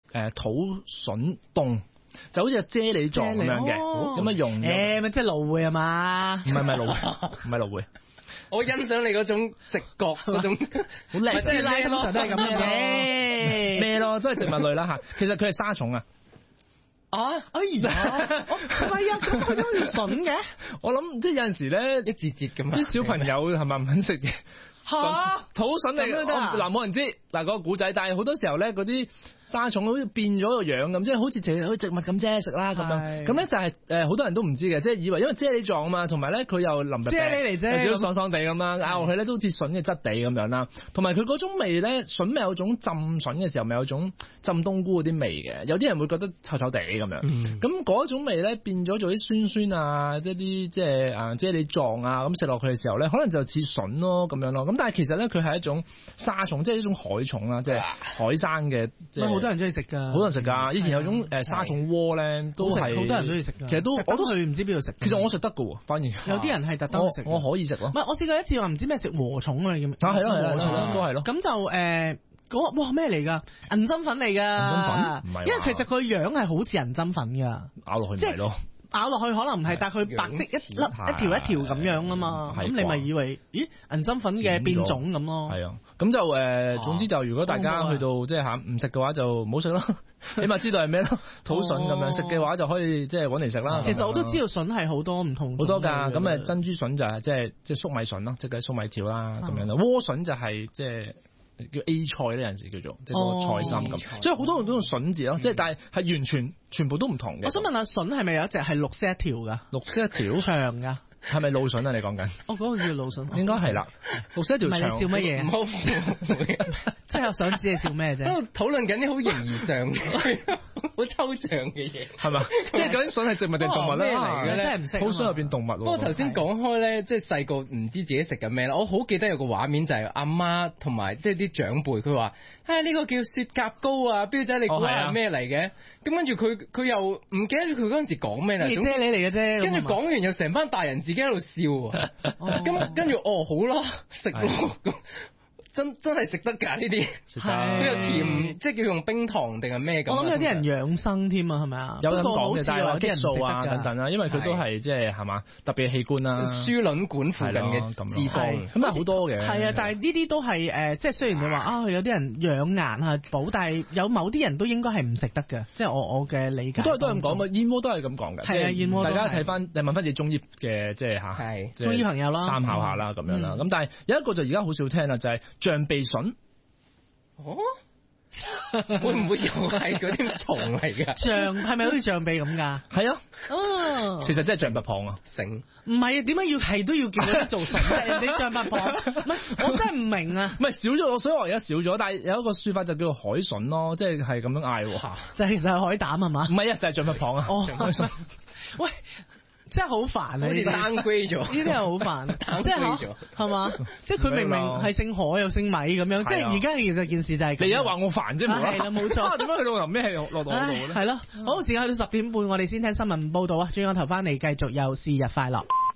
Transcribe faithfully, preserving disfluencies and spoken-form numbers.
誒土筍凍，就好似個啫喱狀咁樣嘅，咁樣溶。 誒咪即係蘆薈係嘛？ 唔係唔係蘆薈，唔係蘆薈。 我欣賞你嗰種直覺嗰種， 好叻，即係拉通常都係咁樣嘅咩咯，都係植物類啦嚇。其實佢係沙蟲啊。 啊！哎呀，唔係啊，咁佢都要筍嘅。 我諗即係有陣時咧， 一節節咁啊， 啲小朋友係咪唔肯食嘅？ 嚇， 土筍嚟，嗱冇人知嗱個古仔，但係好多時候咧嗰啲沙蟲好似變咗個樣咁，即係好似植好似植物咁啫食啦咁樣。咁咧就係誒好多人都唔知嘅，即係以為因為啫喱狀啊嘛，同埋咧佢又淋啫喱嚟啫， 有少少爽爽地咁啦，咬落去咧都好似筍嘅質地咁樣啦。同埋佢嗰種味咧，筍咪有種浸筍嘅時候咪有種浸冬菇嗰啲味嘅，有啲人會覺得臭臭地咁樣。咁嗰種味咧變咗做啲酸酸啊，即係啲即係啊啫喱狀啊，咁食落去嘅時候咧，可能就似筍咯咁樣咯。咁但係其實咧，佢係一種沙蟲，即係一種海蟲啦，即係海生嘅。即係好多人中意食㗎， 好多人食㗎。以前有種誒沙蟲鍋咧，都係好多人中意食㗎。 其實都我都去唔知邊度食。 其實我食得㗎喎，反而有啲人係特登食。 我可以食咯。 唔係，我試過一次話唔知咩食禾蟲啊，你咁啊係咯係咯係咯，都係咯。 咁就誒嗰個哇咩嚟㗎？銀針粉嚟㗎。銀針粉唔係。因為其實佢樣係好似銀針粉㗎。 咬落去唔係咯。 咬落去可能唔係，但係佢白色一粒一條一條咁樣啊嘛，咁你咪以為咦銀針粉嘅變種咁咯？ 係啊，咁就誒，總之就如果大家去到即係嚇唔食嘅話，就唔好食咯。起碼知道係咩咯，土筍咁樣食嘅話就可以即係揾嚟食啦。 其實我都知道筍係好多唔同， 好多㗎。咁誒珍珠筍就係即係即係粟米筍咯，即係粟米條啦咁樣啦。萵筍就係即係。叫 A 菜呢，有陣時叫做即係個菜心咁，所以好多人都用筍字咯，即係但係係完全全部都唔同嘅。 我想問下筍係咪有一隻係綠色一條㗎？ 綠色一條長㗎？ 係咪蘆筍啊？你講緊？ 哦，嗰個叫蘆筍， 應該係啦。綠色一條長。唔係你笑乜嘢？ 唔好， 即係我想知你笑咩啫？ 喺度討論緊啲好形而上、好抽象嘅嘢， 係嘛？即係究竟筍係植物定動物咧？ 嚟嘅咧？ 真係唔識。 土筍入邊動物。 不過頭先講開咧，即係細個唔知自己食緊咩啦。我好記得有個畫面就係阿媽同埋即係啲長輩，佢話：唉，呢個叫雪蛤膏啊，標仔你估下係咩嚟嘅？咁跟住佢佢又唔記得佢嗰陣時講咩啦。 啫喱嚟嘅啫。 跟住講完又成班大人自己喺度笑啊。咁跟住哦好啦，食咯。真真係食得㗎呢啲，呢個甜即係叫用冰糖定係咩咁？ 我諗有啲人養生添啊，係咪啊？ 有咁講嘅，但係話激素啊等等啦，因為佢都係即係係嘛特別器官啦， 輸卵管附近嘅脂肪， 咁啊好多嘅。 係啊，但係呢啲都係誒，即係雖然你話啊，有啲人養顏啊補，但係有某啲人都應該係唔食得嘅，即係我我嘅理解。 都係都係咁講嘛，燕窩都係咁講嘅。 係啊，燕窩。 大家睇翻，你問翻自己中醫嘅即係嚇， 中醫朋友啦， 參考下啦咁樣啦。咁但係有一個就而家好少聽啦，就係象鼻筍。 哦，會唔會又係嗰啲蟲嚟㗎？ 象係咪好似象鼻咁㗎？ 係啊， 哦， 其實真係象拔蚌啊， 成唔係啊？點解要係都要叫佢做神咧？你象拔蚌唔係，我真係唔明啊！ 唔係少咗，所以我而家少咗，但係有一個説法就叫做海筍咯，即係係咁樣嗌喎， 就其實係海膽係嘛？ 唔係啊，就係象拔蚌啊。 哦，喂。真係好煩啊！ 好似 downgrade 咗， 呢啲係好煩，即係係嘛？即係佢明明係姓海又姓米咁樣，即係而家其實件事就係你而家話我煩啫，冇啦， 係啦，冇錯。 點解去到臨尾係落到我度咧？ 係咯，好，時間去到十點半，我哋先聽新聞報道啊！轉個頭翻嚟繼續有是日快樂。